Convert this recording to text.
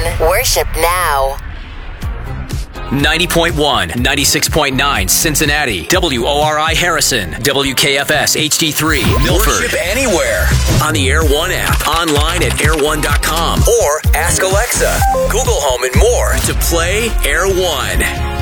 Worship now. 90.1, 96.9 Cincinnati, WORI Harrison, WKFS HD3 Milford. Worship anywhere. On the Air One app, online at air1.com, Or ask Alexa, Google Home, and more to play Air One.